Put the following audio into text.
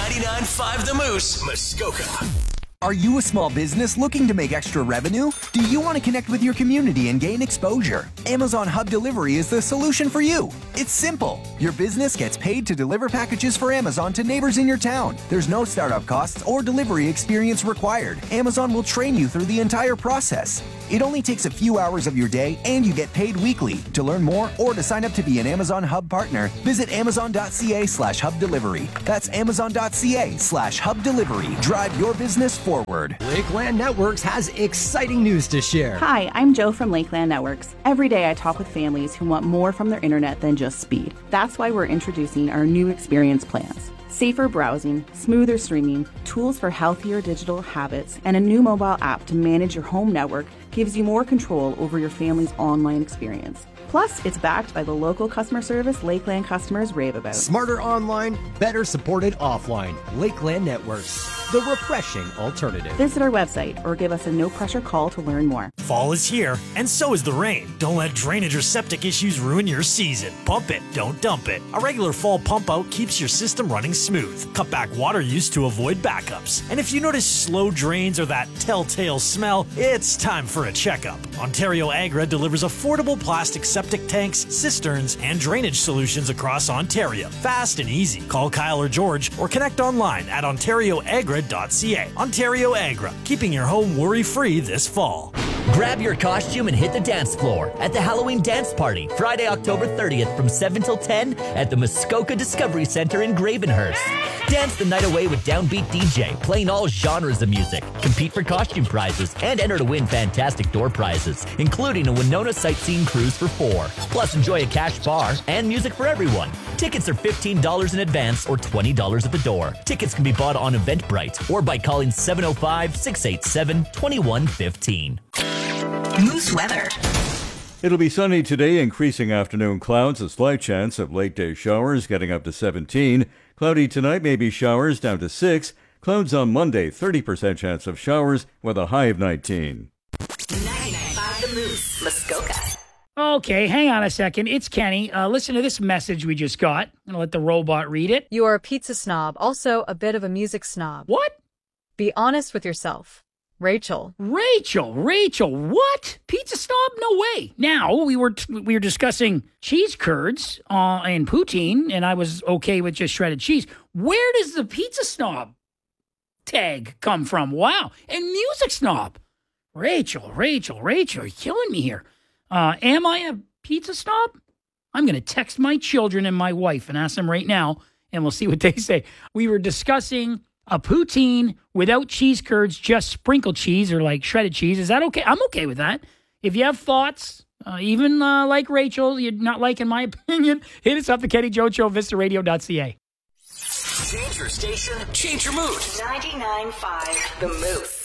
99.5 The Moose, Muskoka. Are you a small business looking to make extra revenue? Do you want to connect with your community and gain exposure? Amazon Hub Delivery is the solution for you. It's simple. Your business gets paid to deliver packages for Amazon to neighbors in your town. There's no startup costs or delivery experience required. Amazon will train you through the entire process. It only takes a few hours of your day and you get paid weekly. To learn more or to sign up to be an Amazon Hub partner, visit amazon.ca/hub delivery. That's amazon.ca/hub delivery. Drive your business forward. Lakeland Networks has exciting news to share. Hi, I'm Joe from Lakeland Networks. Every day I talk with families who want more from their internet than just speed. That's why we're introducing our new experience plans. Safer browsing, smoother streaming, tools for healthier digital habits, and a new mobile app to manage your home network gives you more control over your family's online experience. Plus, it's backed by the local customer service Lakeland customers rave about. Smarter online, better supported offline. Lakeland Networks, the refreshing alternative. Visit our website or give us a no-pressure call to learn more. Fall is here, and so is the rain. Don't let drainage or septic issues ruin your season. Pump it, don't dump it. A regular fall pump out keeps your system running smooth. Cut back water use to avoid backups. And if you notice slow drains or that telltale smell, it's time for a checkup. Ontario Agra delivers affordable plastic septic tanks, cisterns, and drainage solutions across Ontario. Fast and easy. Call Kyle or George or connect online at ontarioagra.ca. Ontario Agra, keeping your home worry-free this fall. Grab your costume and hit the dance floor at the Halloween Dance Party, Friday, October 30th from 7 till 10 at the Muskoka Discovery Center in Gravenhurst. Dance the night away with Downbeat DJ, playing all genres of music. Compete for costume prizes and enter to win fantastic door prizes, including a Winona sightseeing cruise for 4. Plus, enjoy a cash bar and music for everyone. Tickets are $15 in advance or $20 at the door. Tickets can be bought on Eventbrite or by calling 705-687-2115. Moose weather. It'll be sunny today, increasing afternoon clouds, a slight chance of late-day showers getting up to 17. Cloudy tonight, maybe showers down to 6. Clouds on Monday, 30% chance of showers with a high of 19. 99.5 The Moose, Muskoka. Okay, hang on a second. It's Kenny. Listen to this message we just got. I'm going to let the robot read it. You are a pizza snob, also a bit of a music snob. What? Be honest with yourself. Rachel, what? Pizza snob? No way. Now, we were discussing cheese curds and poutine, and I was okay with just shredded cheese. Where does the pizza snob tag come from? Wow. And music snob. Rachel, you're killing me here. Am I a pizza snob? I'm going to text my children and my wife and ask them right now, and we'll see what they say. We were discussing a poutine without cheese curds, just sprinkled cheese or like shredded cheese. Is that okay? I'm okay with that. If you have thoughts, even like Rachel, you're not liking my opinion, hit us up, the Kenny Joe Show, vistaradio.ca. Change your station, change your mood. 99.5 The Moose.